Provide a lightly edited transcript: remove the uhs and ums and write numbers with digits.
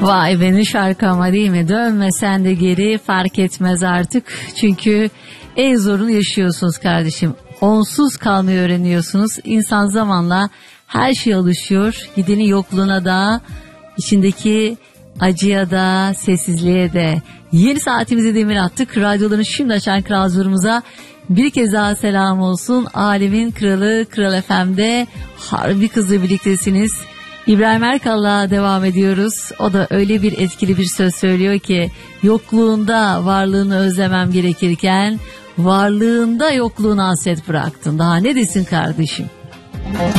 Vay be, ne şarkı ama değil mi? Dönmesen de geri fark etmez artık. Çünkü en zorunu yaşıyorsunuz kardeşim. Onsuz kalmayı öğreniyorsunuz. İnsan zamanla her şeye alışıyor. Gidenin yokluğuna da, içindeki acıya da, sessizliğe de. Yeni saatimize demir attık. Radyolarını şimdi açan kralcılarımıza bir kez daha selam olsun. Alemin kralı Kral FM'de harbi kızla birliktesiniz. İbrahim Erkal'la devam ediyoruz. O da öyle bir etkili bir söz söylüyor ki, yokluğunda varlığını özlemem gerekirken varlığında yokluğuna hasret bıraktın. Daha ne desin kardeşim?